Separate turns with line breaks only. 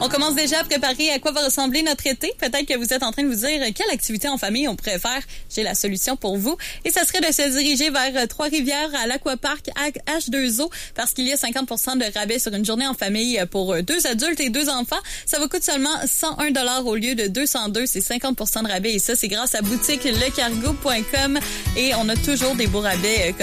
On commence déjà à préparer à quoi va ressembler notre été. Peut-être que vous êtes en train de vous dire quelle activité en famille on pourrait faire. J'ai la solution pour vous. Et ça serait de se diriger vers Trois-Rivières à l'Aquapark H2O parce qu'il y a 50% de rabais sur une journée en famille pour 2 adultes et 2 enfants. Ça vous coûte seulement 101 $ au lieu de 202. C'est 50% de rabais et ça, c'est grâce à boutique lecargo.com et on a toujours des beaux rabais comme